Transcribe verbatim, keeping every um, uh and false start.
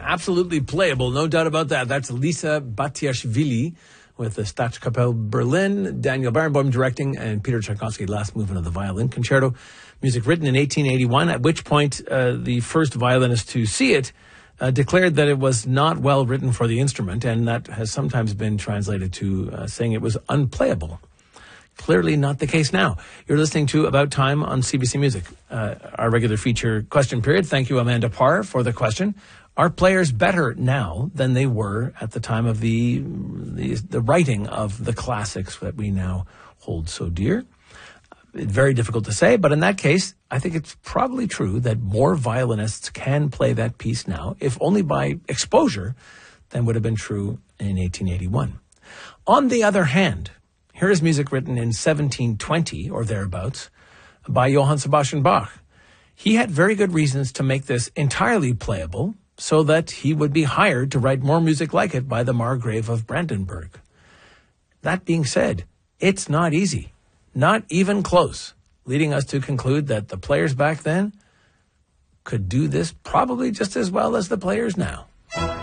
absolutely playable, no doubt about that. That's Lisa Batiashvili with the Staatskapelle Berlin, Daniel Barenboim directing, and Peter Tchaikovsky, last movement of the Violin Concerto. Music written in eighteen eighty-one, at which point uh, the first violinist to see it uh, declared that it was not well written for the instrument, and that has sometimes been translated to uh, saying it was unplayable. Clearly not the case now. You're listening to About Time on C B C Music, uh, our regular feature question period. Thank you, Amanda Parr, for the question. Are players better now than they were at the time of the, the the writing of the classics that we now hold so dear? It's very difficult to say, but in that case, I think it's probably true that more violinists can play that piece now, if only by exposure, than would have been true in eighteen eighty-one. On the other hand, here is music written in seventeen twenty or thereabouts by Johann Sebastian Bach. He had very good reasons to make this entirely playable, so that he would be hired to write more music like it by the Margrave of Brandenburg. That being said, it's not easy, not even close, leading us to conclude that the players back then could do this probably just as well as the players now.